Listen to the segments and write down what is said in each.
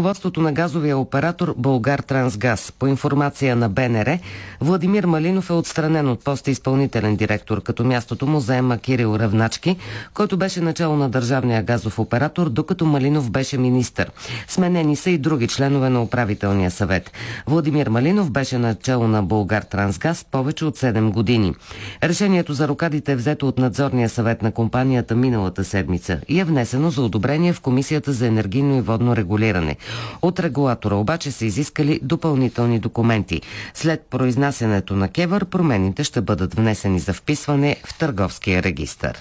ръководството на газовия оператор Булгартрансгаз. По информация на БНР, Владимир Малинов е отстранен от поста изпълнителен директор, като мястото му заема Кирил Равначки, който беше начало на държавния газов оператор, докато Малинов беше министър. Сменени са и други членове на управителния съвет. Владимир Малинов беше начало на Булгартрансгаз повече от 7 години. Решението за рокадите е взето от надзорния съвет на компанията миналата седмица и е внесено за одобрение в Комисията за енергийно и водно регулиране. От регулатора обаче са изискали допълнителни документи. След произнасянето на КЕВР, промените ще бъдат внесени за вписване в Търговския регистър.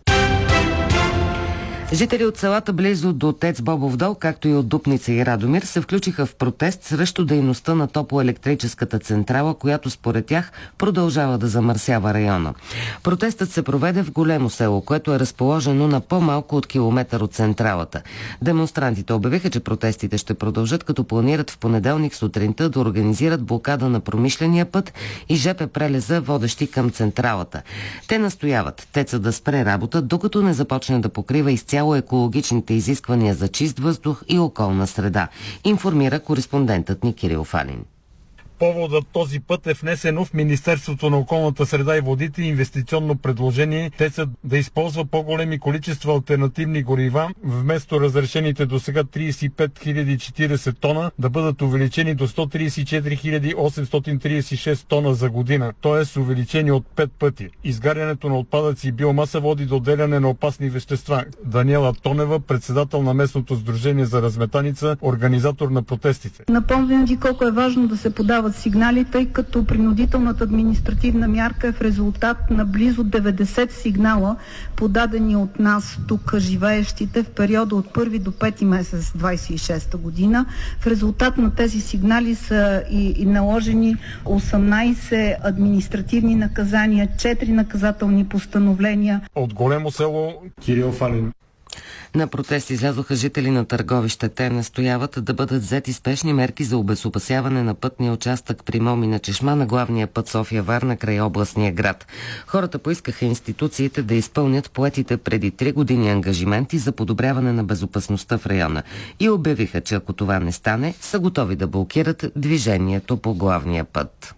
Жители от селата близо до ТЕЦ Бобов дол, както и от Дупница и Радомир, се включиха в протест срещу дейността на топлоелектрическата централа, която според тях продължава да замърсява района. Протестът се проведе в Големо село, което е разположено на по-малко от километър от централата. Демонстрантите обявиха, че протестите ще продължат, като планират в понеделник сутринта да организират блокада на промишления път и ЖП прелеза, водещи към централата. Те настояват ТЕЦ-а да спре работа, докато не започне да покрива изцяло екологичните изисквания за чист въздух и околна среда, информира кореспондентът ни Кирил Фалин. Поводът този път е внесено в Министерството на околната среда и водите инвестиционно предложение ТЕЦ-а да използва по-големи количества алтернативни горива, вместо разрешените до сега 35 040 тона да бъдат увеличени до 134 836 тона за година, т.е. увеличени от 5 пъти. Изгарянето на отпадъци и биомаса води до отделяне на опасни вещества. Даниела Тонева, председател на местното сдружение за разметаница, организатор на протестите. Напомням ви колко е важно да се подава сигнали, тъй като принудителната административна мярка е в резултат на близо 90 сигнала, подадени от нас тук живеещите в периода от 1 до 5 месец 26 година. В резултат на тези сигнали са и наложени 18 административни наказания, 4 наказателни постановления. От Големо село Кирил Фалин. На протест излязоха жители на Търговище. Те настояват да бъдат взети спешни мерки за обезопасяване на пътния участък при Момина чешма на главния път София-Варна край областния град. Хората поискаха институциите да изпълнят поетите преди 3 години ангажименти за подобряване на безопасността в района и обявиха, че ако това не стане, са готови да блокират движението по главния път.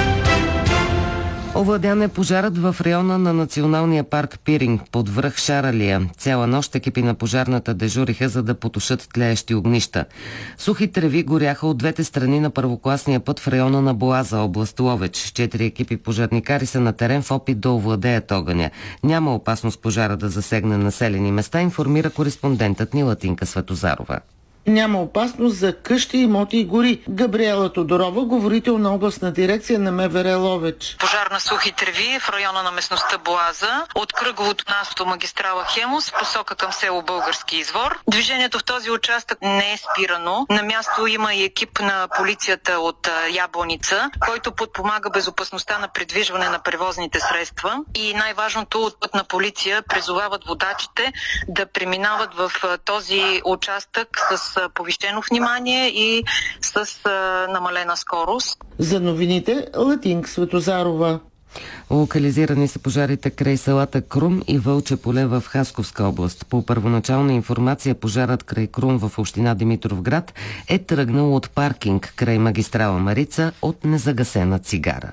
Овладян е пожарът в района на националния парк Пиринг под връх Шаралия. Цяла нощ екипи на пожарната дежуриха, за да потушат тлеещи огнища. Сухи треви горяха от двете страни на първокласния път в района на Боаза, област Ловеч. 4 екипи пожарникари са на терен в опит да овладеят огъня. Няма опасност пожара да засегне населени места, информира кореспондентът ни Латинка Светозарова. Няма опасност за къщи, имоти и гори. Габриела Тодорова, говорител на областна дирекция на МВР Ловеч. Пожар на сухи треви в района на местността Боаза от кръговото на автомагистрала Хемус в посока към село Български извор. Движението в този участък не е спирано. На място има и екип на полицията от Ябланица, който подпомага безопасността на придвижване на превозните средства. И най-важното, от пътна полиция призовават водачите да преминават в този участък с повишено внимание и с намалена скорост. За новините Латинка Светозарова. Локализирани са пожарите край селата Крум и Вълче поле в Хасковска област. По първоначална информация, пожарът край Крум в община Димитровград е тръгнал от паркинг край магистрала Марица от незагасена цигара.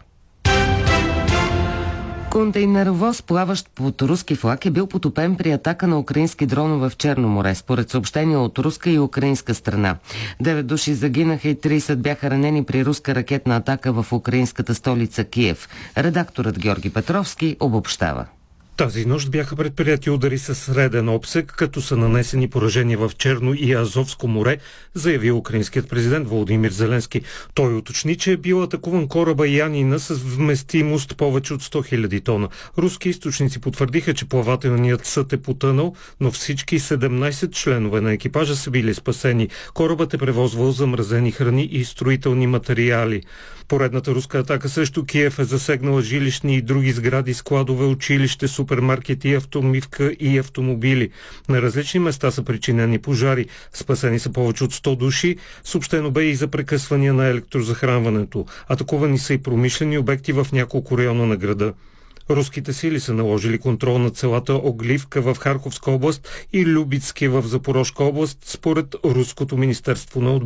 Контейнеровоз, плаващ под руски флаг, е бил потопен при атака на украински дронове в Черно море, според съобщения от руска и украинска страна. 9 души загинаха и 30 бяха ранени при руска ракетна атака в украинската столица Киев. Редакторът Георги Петровски обобщава. Тази нощ бяха предприяти удари със среден обсег, като са нанесени поражения в Черно и Азовско море, заяви украинският президент Володимир Зеленски. Той уточни, че е бил атакуван кораба Янина с вместимост повече от 100 000 тона. Руски източници потвърдиха, че плавателният съд е потънал, но всички 17 членове на екипажа са били спасени. Корабът е превозвал замразени храни и строителни материали. Поредната руска атака срещу Киев е засегнала жилищни и други сгради, складове, училище, супермаркети, автомивка и автомобили. На различни места са причинени пожари. Спасени са повече от 100 души. Съобщено бе и за прекъсвания на електрозахранването. Атакувани са и промишлени обекти в няколко района на града. Руските сили са наложили контрол над селата Огливка в Харковска област и Любицки в Запорожка област, според Руското министерство на отбраната.